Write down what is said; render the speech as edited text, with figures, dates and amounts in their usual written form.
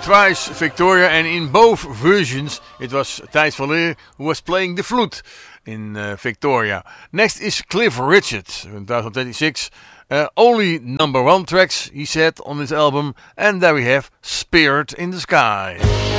Twice Victoria, and in both versions it was Thijs van Leer who was playing the flute in Victoria. Next is Cliff Richard in 2026. Only number one tracks, he said, on this album, and there we have Spirit in the Sky.